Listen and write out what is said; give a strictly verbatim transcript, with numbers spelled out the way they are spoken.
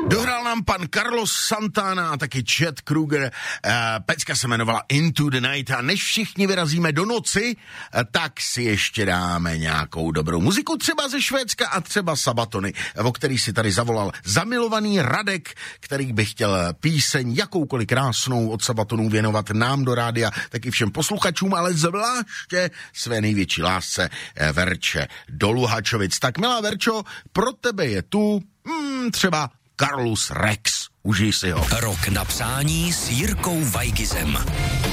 Dohrál nám pan Carlos Santana a taky Chad Kroeger. Pecka se jmenovala Into the Night a než všichni vyrazíme do noci, tak si ještě dáme nějakou dobrou muziku, třeba ze Švédska a třeba Sabatony, o který si tady zavolal zamilovaný Radek, který by chtěl píseň jakoukoliv krásnou od Sabatonů věnovat nám do rádia, taky všem posluchačům, ale zvláště své největší lásce Verče do Luhačovic. Tak milá Verčo, pro tebe je tu hmm, třeba Carlos Rex. Užij si ho. Rok na přání s Jirkou Weigizem.